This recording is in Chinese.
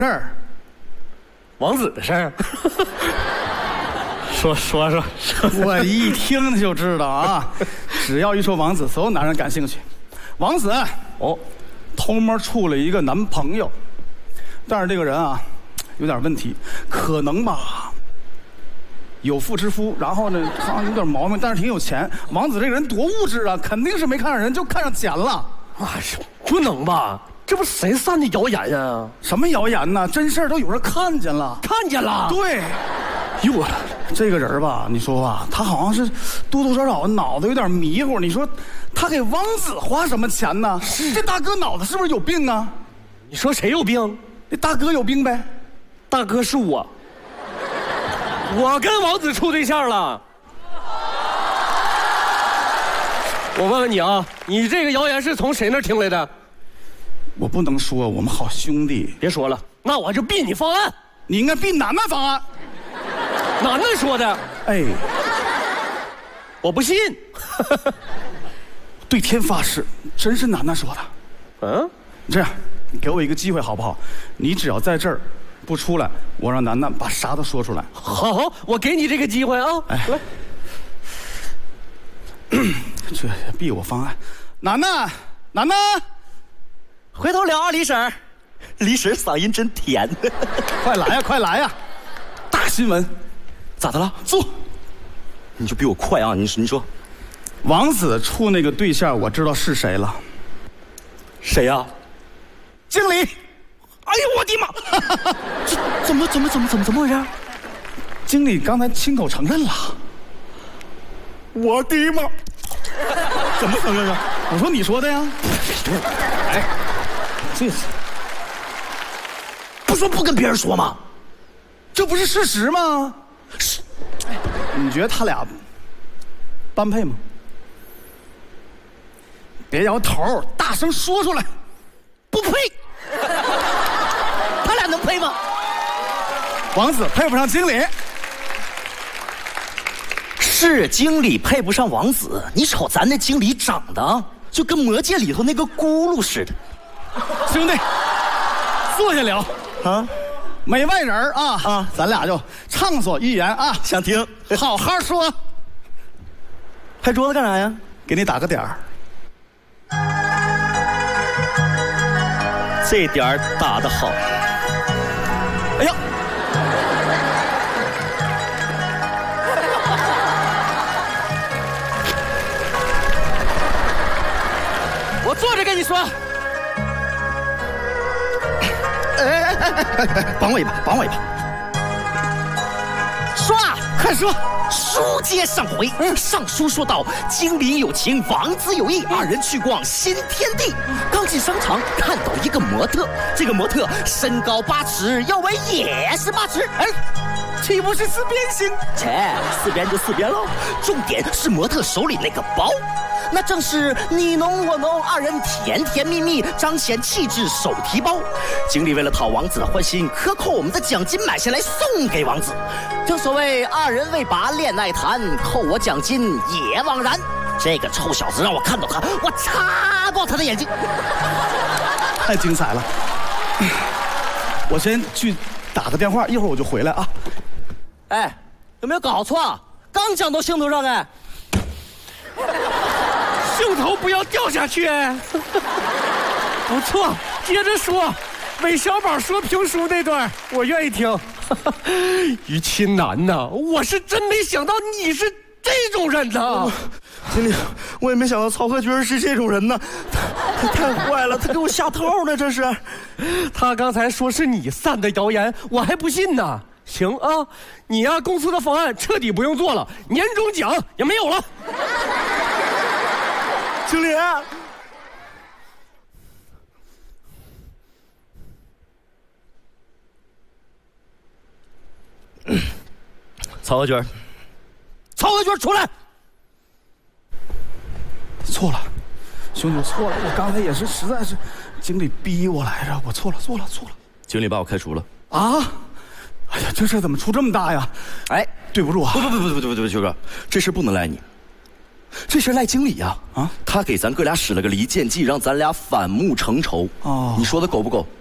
事儿， 王子的事儿。说， 我一听就知道啊，只要一说王子，所有男人感兴趣。王子哦， 偷摸处了一个男朋友，但是这个人啊，有点问题，可能吧，有妇之夫，然后呢，好像有点毛病，但是挺有钱。王子这个人多物质啊，肯定是没看上人，就看上钱了。 哎呀，不能吧？这不谁散的谣言呀？ 什么谣言呢？真事儿都有人看见了。 看见了？ 对。 哟， 这个人吧，你说吧，他好像是多多少少脑子有点迷糊。你说他给王子花什么钱呢？这大哥脑子是不是有病啊？ 你说谁有病？ 这大哥有病呗。 大哥是我跟王子处对象了。我问问你啊，你这个谣言是从谁那儿听来的？ 我不能说，我们好兄弟。 别说了，那我就毙你方案。 你应该毙楠楠方案。 楠楠说的。 哎， 我不信。 对天发誓，真是楠楠说的。 嗯， 这样，你给我一个机会好不好？你只要在这儿不出来，我让楠楠把啥都说出来。 好，我给你这个机会啊！ 哎，来，这毙我方案。楠楠， 回头聊啊，李婶，李婶嗓音真甜。 快来呀！大新闻。 咋的了？ 坐。 你就比我快啊！你说， 王子处那个对象，我知道是谁了。 谁呀？ 经理。 哎呦我的妈！这怎么回事？ 经理刚才亲口承认了。我的妈！怎么承认啊？我说你说的呀。 哎，这是不说不跟别人说吗？ 这不是事实吗？是。你觉得他俩般配吗？别摇头，大声说出来。 不配。他俩能配吗？ 王子配不上经理。 是经理配不上王子。你瞅咱那经理长得就跟魔戒里头那个咕噜似的。 兄弟，坐下聊啊。 没外人啊，咱俩就畅所欲言啊。 想听， 好好说。 拍桌子干啥呀？ 给你打个点儿。 这点儿打得好。 哎呀， 我坐着跟你说。 帮我一把。说啊， 快说。 书接上回，上书说到，经理有情，王子有意，二人去逛新天地。刚进商场，看到一个模特，这个模特身高8尺，腰围也是8尺。哎， 岂不是四边形？ 切，四边就四边喽。重点是模特手里那个包，那正是你侬我侬，二人甜甜蜜蜜，彰显气质手提包。经理为了讨王子的欢心，克扣我们的奖金买下来送给王子。正所谓二人未把恋爱谈，扣我奖金也枉然。这个臭小子让我看到他，我插爆他的眼睛。 太精彩了。我先去打个电话，一会儿我就回来啊。 哎，有没有搞错？刚讲到兴头上哎。 兴头不要掉下去。不错，接着说。韦小宝说评书那段我愿意听。于秦南呐，我是真没想到你是这种人呐。 经理，我也没想到曹和军是这种人呢。他太坏了，他给我下套呢，这是。 他刚才说是你散的谣言，我还不信呢。行啊，你呀公司的方案彻底不用做了，年终奖也没有了。 经理，曹和军，曹和军出来！ 错了，兄弟，我错了，我刚才也是实在是，经理逼我来着，我错了。 经理把我开除了。 啊！哎呀，这事怎么出这么大呀？ 哎， 对不住啊！ 不，秋哥，这事不能赖你，这事赖经理呀！啊，他给咱哥俩使了个离间计，让咱俩反目成仇。哦，你说的够不够？